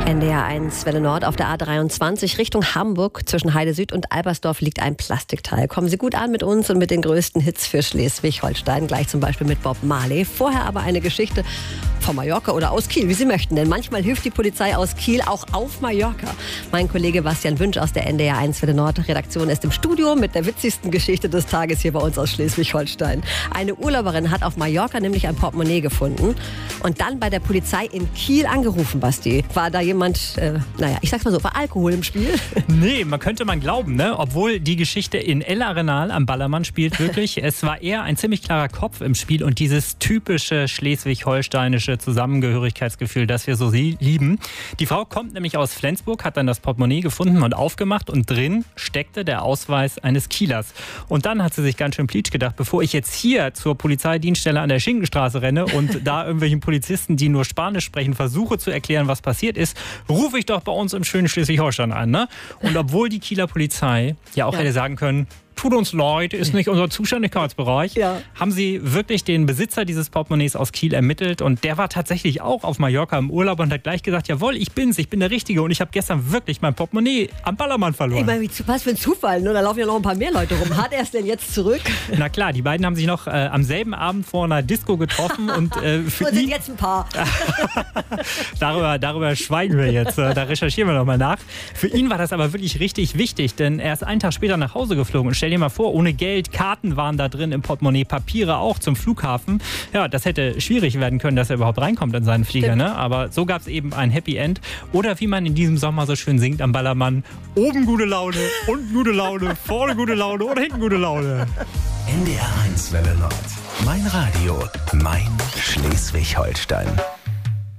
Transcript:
NDR 1 Welle Nord auf der A23 Richtung Hamburg. Zwischen Heide Süd und Albersdorf liegt ein Plastikteil. Kommen Sie gut an mit uns und mit den größten Hits für Schleswig-Holstein. Gleich zum Beispiel mit Bob Marley. Vorher aber eine Geschichte von Mallorca oder aus Kiel, wie Sie möchten. Denn manchmal hilft die Polizei aus Kiel auch auf Mallorca. Mein Kollege Bastian Wünsch aus der NDR 1 Welle Nord Redaktion ist im Studio mit der witzigsten Geschichte des Tages hier bei uns aus Schleswig-Holstein. Eine Urlauberin hat auf Mallorca nämlich ein Portemonnaie gefunden und dann bei der Polizei in Kiel angerufen, Basti. War da jemand, ich sag's mal so, war Alkohol im Spiel? Nee, könnte man glauben, ne? Obwohl die Geschichte in El Arenal am Ballermann spielt wirklich. Es war eher ein ziemlich klarer Kopf im Spiel und dieses typische schleswig-holsteinische Zusammengehörigkeitsgefühl, das wir so lieben. Die Frau kommt nämlich aus Flensburg, hat dann das Portemonnaie gefunden und aufgemacht und drin steckte der Ausweis eines Kielers. Und dann hat sie sich ganz schön plitsch gedacht, bevor ich jetzt hier zur Polizeidienststelle an der Schinkenstraße renne und da irgendwelchen Polizisten, die nur Spanisch sprechen, versuche zu erklären, was passiert ist, rufe ich doch bei uns im schönen Schleswig-Holstein an. Ne? Und obwohl die Kieler Polizei ja auch hätte sagen können, tut uns leid, ist nicht unser Zuständigkeitsbereich, haben sie wirklich den Besitzer dieses Portemonnaies aus Kiel ermittelt und der war tatsächlich auch auf Mallorca im Urlaub und hat gleich gesagt, jawohl, ich bin's, ich bin der Richtige und ich habe gestern wirklich mein Portemonnaie am Ballermann verloren. Ich meine, was für ein Zufall, ne? Da laufen ja noch ein paar mehr Leute rum. Hat er es denn jetzt zurück? Na klar, die beiden haben sich noch am selben Abend vor einer Disco getroffen und für und sind jetzt ein Paar. darüber schweigen wir jetzt, da recherchieren wir nochmal nach. Für ihn war das aber wirklich richtig wichtig, denn er ist einen Tag später nach Hause geflogen und stell dir mal vor, ohne Geld, Karten waren da drin im Portemonnaie, Papiere auch zum Flughafen. Ja, das hätte schwierig werden können, dass er überhaupt reinkommt in seinen Flieger. Ne? Aber so gab es eben ein Happy End. Oder wie man in diesem Sommer so schön singt am Ballermann, oben gute Laune, unten gute Laune, vorne gute Laune oder hinten gute Laune. NDR 1 Welle Nord. Mein Radio, mein Schleswig-Holstein.